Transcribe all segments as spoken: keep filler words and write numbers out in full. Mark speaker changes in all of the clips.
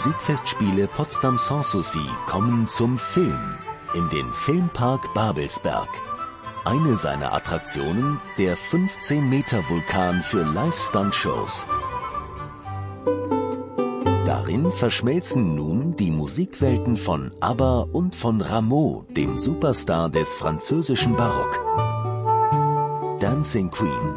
Speaker 1: Musikfestspiele Potsdam Sanssouci kommen zum Film in den Filmpark Babelsberg. Eine seiner Attraktionen, der fünfzehn Meter Vulkan für Live-Stunt-Shows. Darin verschmelzen nun die Musikwelten von ABBA und von Rameau, dem Superstar des französischen Barock. Dancing Queen.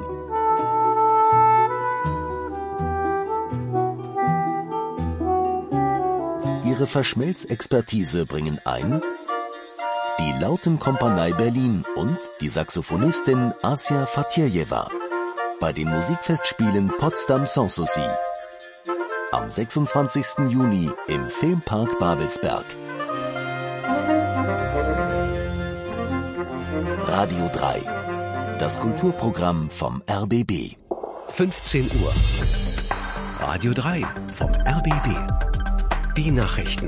Speaker 1: Ihre Verschmelzexpertise bringen ein die Lautenkompanie Berlin und die Saxophonistin Asia Fatirjewa bei den Musikfestspielen Potsdam Sanssouci. Am sechsundzwanzigsten Juni im Filmpark Babelsberg. Radio drei, das Kulturprogramm vom R B B.
Speaker 2: fünfzehn Uhr. Radio drei vom R B B. Die Nachrichten.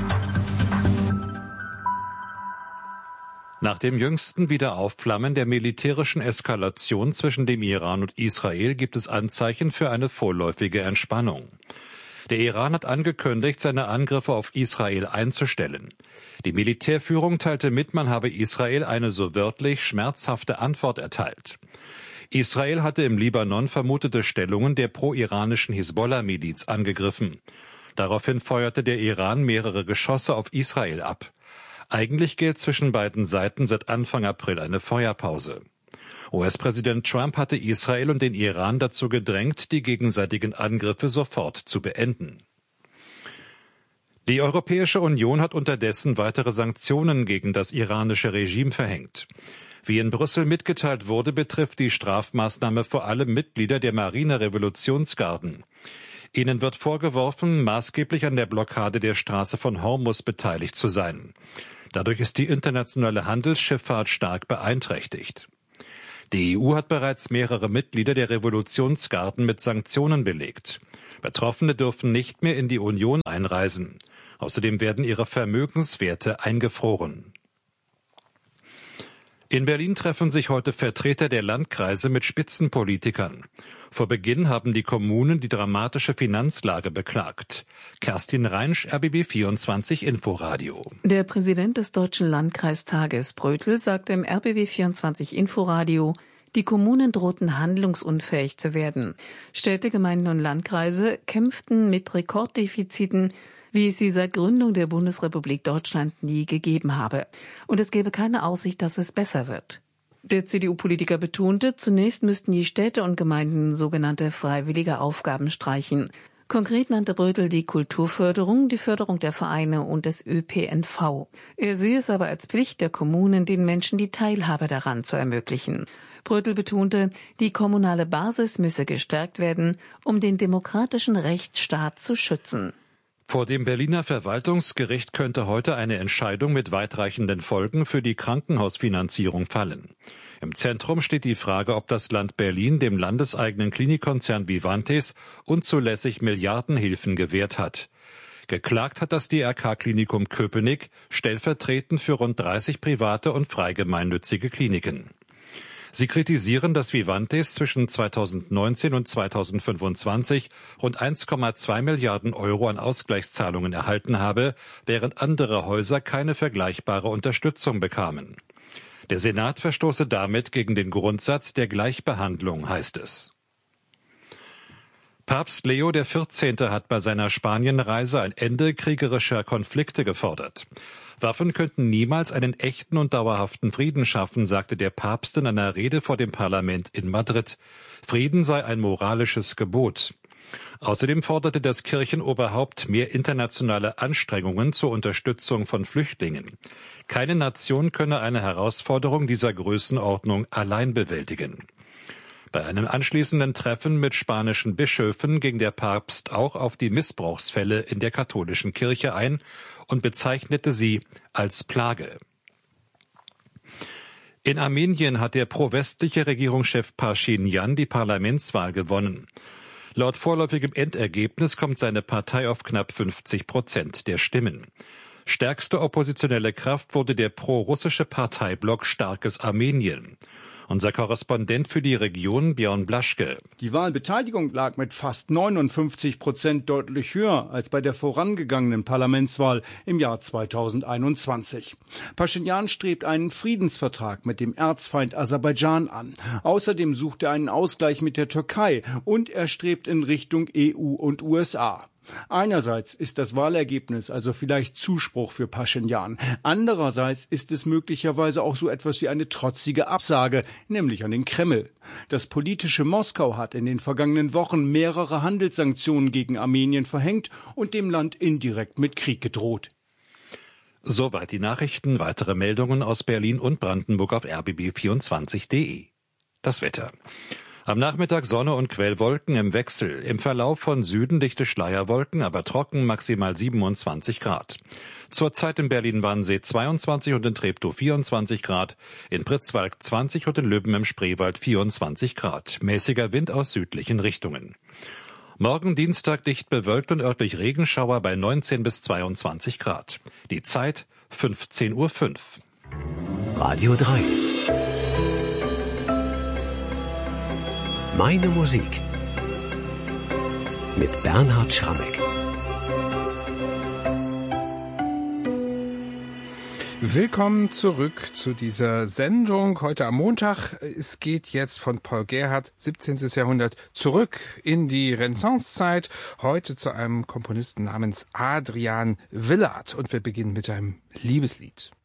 Speaker 3: Nach dem jüngsten Wiederaufflammen der militärischen Eskalation zwischen dem Iran und Israel gibt es Anzeichen für eine vorläufige Entspannung. Der Iran hat angekündigt, seine Angriffe auf Israel einzustellen. Die Militärführung teilte mit, man habe Israel eine so wörtlich schmerzhafte Antwort erteilt. Israel hatte im Libanon vermutete Stellungen der pro-iranischen Hisbollah-Miliz angegriffen. Daraufhin feuerte der Iran mehrere Geschosse auf Israel ab. Eigentlich gilt zwischen beiden Seiten seit Anfang April eine Feuerpause. U S-Präsident Trump hatte Israel und den Iran dazu gedrängt, die gegenseitigen Angriffe sofort zu beenden. Die Europäische Union hat unterdessen weitere Sanktionen gegen das iranische Regime verhängt. Wie in Brüssel mitgeteilt wurde, betrifft die Strafmaßnahme vor allem Mitglieder der Marine-Revolutionsgarden. Ihnen wird vorgeworfen, maßgeblich an der Blockade der Straße von Hormuz beteiligt zu sein. Dadurch ist die internationale Handelsschifffahrt stark beeinträchtigt. Die E U hat bereits mehrere Mitglieder der Revolutionsgarden mit Sanktionen belegt. Betroffene dürfen nicht mehr in die Union einreisen. Außerdem werden ihre Vermögenswerte eingefroren. In Berlin treffen sich heute Vertreter der Landkreise mit Spitzenpolitikern. Vor Beginn haben die Kommunen die dramatische Finanzlage beklagt. Kerstin Reinsch, R B B vierundzwanzig Inforadio.
Speaker 4: Der Präsident des Deutschen Landkreistages Brötel sagte im R B B vierundzwanzig Inforadio, die Kommunen drohten handlungsunfähig zu werden. Städte, Gemeinden und Landkreise kämpften mit Rekorddefiziten, wie es sie seit Gründung der Bundesrepublik Deutschland nie gegeben habe. Und es gäbe keine Aussicht, dass es besser wird. Der C D U-Politiker betonte, zunächst müssten die Städte und Gemeinden sogenannte freiwillige Aufgaben streichen. Konkret nannte Brötel die Kulturförderung, die Förderung der Vereine und des Ö P N V. Er sehe es aber als Pflicht der Kommunen, den Menschen die Teilhabe daran zu ermöglichen. Brötel betonte, die kommunale Basis müsse gestärkt werden, um den demokratischen Rechtsstaat zu schützen.
Speaker 3: Vor dem Berliner Verwaltungsgericht könnte heute eine Entscheidung mit weitreichenden Folgen für die Krankenhausfinanzierung fallen. Im Zentrum steht die Frage, ob das Land Berlin dem landeseigenen Klinikkonzern Vivantes unzulässig Milliardenhilfen gewährt hat. Geklagt hat das D R K-Klinikum Köpenick, stellvertretend für rund dreißig private und freigemeinnützige Kliniken. Sie kritisieren, dass Vivantes zwischen zweitausendneunzehn und zweitausendfünfundzwanzig rund eins Komma zwei Milliarden Euro an Ausgleichszahlungen erhalten habe, während andere Häuser keine vergleichbare Unterstützung bekamen. Der Senat verstoße damit gegen den Grundsatz der Gleichbehandlung, heißt es. Papst Leo der Vierzehnte hat bei seiner Spanienreise ein Ende kriegerischer Konflikte gefordert. Waffen könnten niemals einen echten und dauerhaften Frieden schaffen, sagte der Papst in einer Rede vor dem Parlament in Madrid. Frieden sei ein moralisches Gebot. Außerdem forderte das Kirchenoberhaupt mehr internationale Anstrengungen zur Unterstützung von Flüchtlingen. Keine Nation könne eine Herausforderung dieser Größenordnung allein bewältigen. Bei einem anschließenden Treffen mit spanischen Bischöfen ging der Papst auch auf die Missbrauchsfälle in der katholischen Kirche ein und bezeichnete sie als Plage. In Armenien hat der pro-westliche Regierungschef Pashinyan die Parlamentswahl gewonnen. Laut vorläufigem Endergebnis kommt seine Partei auf knapp fünfzig Prozent der Stimmen. Stärkste oppositionelle Kraft wurde der pro-russische Parteiblock Starkes Armenien. Unser Korrespondent für die Region, Björn Blaschke.
Speaker 5: Die Wahlbeteiligung lag mit fast neunundfünfzig Prozent deutlich höher als bei der vorangegangenen Parlamentswahl im Jahr zweitausendeinundzwanzig. Paschinjan strebt einen Friedensvertrag mit dem Erzfeind Aserbaidschan an. Außerdem sucht er einen Ausgleich mit der Türkei und er strebt in Richtung E U und U S A. Einerseits ist das Wahlergebnis also vielleicht Zuspruch für Paschinjan. Andererseits ist es möglicherweise auch so etwas wie eine trotzige Absage, nämlich an den Kreml. Das politische Moskau hat in den vergangenen Wochen mehrere Handelssanktionen gegen Armenien verhängt und dem Land indirekt mit Krieg gedroht.
Speaker 3: Soweit die Nachrichten. Weitere Meldungen aus Berlin und Brandenburg auf r b b vierundzwanzig punkt de. Das Wetter. Am Nachmittag Sonne und Quellwolken im Wechsel. Im Verlauf von Süden dichte Schleierwolken, aber trocken, maximal siebenundzwanzig Grad. Zurzeit in Berlin-Wannsee zweiundzwanzig und in Treptow vierundzwanzig Grad, in Pritzwalk zwanzig und in Lübben im Spreewald vierundzwanzig Grad. Mäßiger Wind aus südlichen Richtungen. Morgen Dienstag dicht bewölkt und örtlich Regenschauer bei neunzehn bis zweiundzwanzig Grad. Die Zeit fünfzehn Uhr fünf.
Speaker 2: Radio drei. Meine Musik mit Bernhard Schrammeck.
Speaker 6: Willkommen zurück zu dieser Sendung heute am Montag. Es geht jetzt von Paul Gerhardt, siebzehnten. Jahrhundert, zurück in die Renaissancezeit. Heute zu einem Komponisten namens Adrian Willaert. Und wir beginnen mit einem Liebeslied.